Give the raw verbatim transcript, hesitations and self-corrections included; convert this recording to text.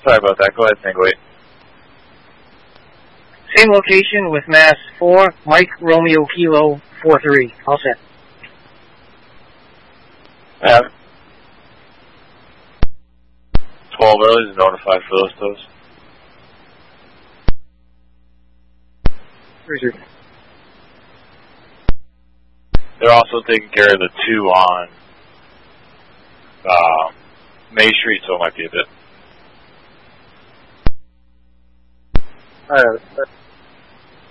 Sorry about that. Go ahead, Tango eight. Same location with Mass four, Mike Romeo Kilo four three. All set. Yeah. twelve early is notified for those toes. Cruiser. They're also taking care of the two on uh, May Street, so it might be a bit. Alright.